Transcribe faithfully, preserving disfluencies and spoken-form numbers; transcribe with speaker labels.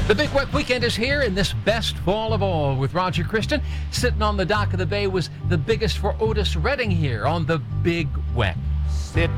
Speaker 1: The Big Wet Weekend is here in this best fall of all with Roger Christian. Sitting on the dock of the bay was the biggest for Otis Redding here on the Big Wet.
Speaker 2: Sit